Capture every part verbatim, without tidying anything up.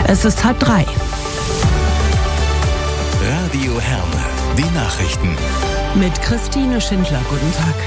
Es ist halb drei. Radio Herne, die Nachrichten. Mit Christine Schindler, guten Tag.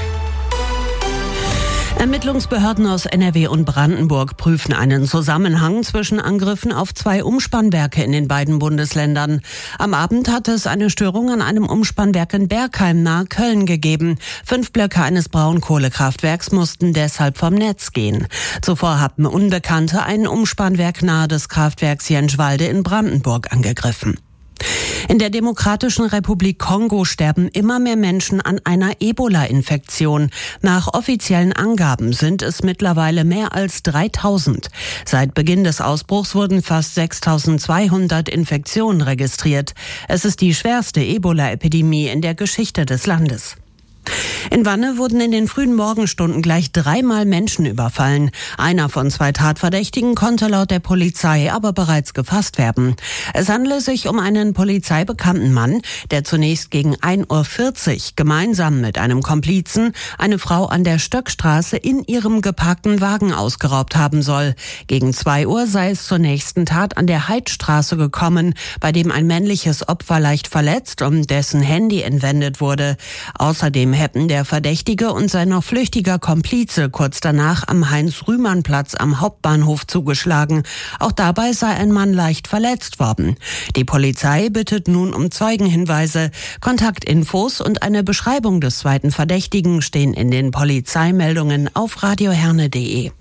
Ermittlungsbehörden aus N R W und Brandenburg prüfen einen Zusammenhang zwischen Angriffen auf zwei Umspannwerke in den beiden Bundesländern. Am Abend hatte es eine Störung an einem Umspannwerk in Bergheim nahe Köln gegeben. Fünf Blöcke eines Braunkohlekraftwerks mussten deshalb vom Netz gehen. Zuvor hatten Unbekannte ein Umspannwerk nahe des Kraftwerks Jänschwalde in Brandenburg angegriffen. In der Demokratischen Republik Kongo sterben immer mehr Menschen an einer Ebola-Infektion. Nach offiziellen Angaben sind es mittlerweile mehr als dreitausend. Seit Beginn des Ausbruchs wurden fast sechstausendzweihundert Infektionen registriert. Es ist die schwerste Ebola-Epidemie in der Geschichte des Landes. In Wanne wurden in den frühen Morgenstunden gleich dreimal Menschen überfallen. Einer von zwei Tatverdächtigen konnte laut der Polizei aber bereits gefasst werden. Es handele sich um einen polizeibekannten Mann, der zunächst gegen ein Uhr vierzig gemeinsam mit einem Komplizen eine Frau an der Stöckstraße in ihrem geparkten Wagen ausgeraubt haben soll. Gegen zwei Uhr sei es zur nächsten Tat an der Heidstraße gekommen, bei dem ein männliches Opfer leicht verletzt und dessen Handy entwendet wurde. Außerdem hätten der Verdächtige und sein noch flüchtiger Komplize kurz danach am Heinz-Rühmann-Platz am Hauptbahnhof zugeschlagen. Auch dabei sei ein Mann leicht verletzt worden. Die Polizei bittet nun um Zeugenhinweise. Kontaktinfos und eine Beschreibung des zweiten Verdächtigen stehen in den Polizeimeldungen auf radioherne punkt de.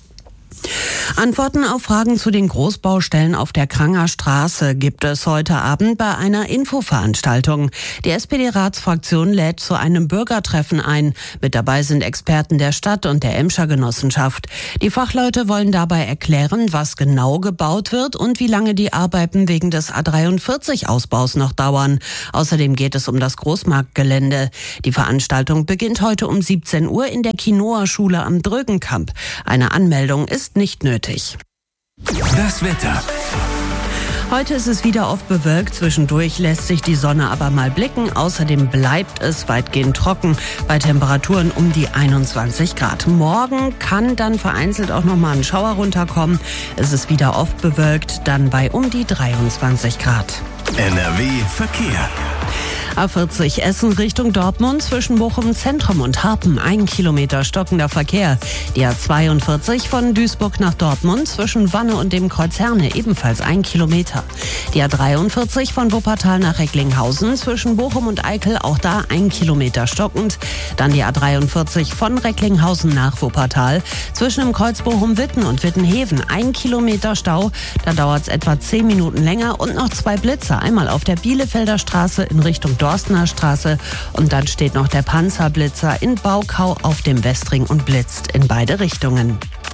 Antworten auf Fragen zu den Großbaustellen auf der Kranger Straße gibt es heute Abend bei einer Infoveranstaltung. Die S P D-Ratsfraktion lädt zu einem Bürgertreffen ein. Mit dabei sind Experten der Stadt und der Emscher Genossenschaft. Die Fachleute wollen dabei erklären, was genau gebaut wird und wie lange die Arbeiten wegen des A dreiundvierzig-Ausbaus noch dauern. Außerdem geht es um das Großmarktgelände. Die Veranstaltung beginnt heute um siebzehn Uhr in der Quinoa-Schule am Drögenkamp. Eine Anmeldung ist nicht nötig. Das Wetter. Heute ist es wieder oft bewölkt, zwischendurch lässt sich die Sonne aber mal blicken. Außerdem bleibt es weitgehend trocken bei Temperaturen um die einundzwanzig Grad. Morgen kann dann vereinzelt auch noch mal ein Schauer runterkommen. Es ist wieder oft bewölkt, dann bei um die dreiundzwanzig Grad. N R W Verkehr. A vierzig Essen Richtung Dortmund zwischen Bochum Zentrum und Harpen, ein Kilometer stockender Verkehr. Die A zweiundvierzig von Duisburg nach Dortmund zwischen Wanne und dem Kreuz Herne, ebenfalls ein Kilometer. Die A dreiundvierzig von Wuppertal nach Recklinghausen zwischen Bochum und Eickel, auch da ein Kilometer stockend. Dann die A dreiundvierzig von Recklinghausen nach Wuppertal zwischen dem Kreuz Bochum-Witten und Wittenheven, ein Kilometer Stau. Da dauert es etwa zehn Minuten länger und noch zwei Blitze. Einmal auf der Bielefelder Straße in Richtung Dorstener Straße und dann steht noch der Panzerblitzer in Baukau auf dem Westring und blitzt in beide Richtungen.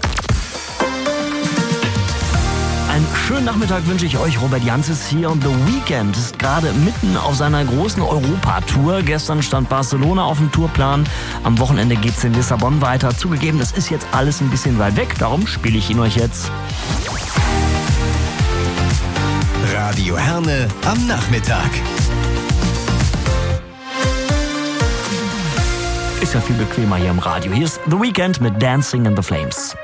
Einen schönen Nachmittag wünsche ich euch. Robert Janzis hier und The Weeknd ist gerade mitten auf seiner großen Europatour. Gestern stand Barcelona auf dem Tourplan. Am Wochenende geht's in Lissabon weiter. Zugegeben, das ist jetzt alles ein bisschen weit weg. Darum spiele ich ihn euch jetzt. Radio Herne am Nachmittag. Ist ja viel bequemer hier im Radio. Hier ist The Weeknd mit Dancing in the Flames.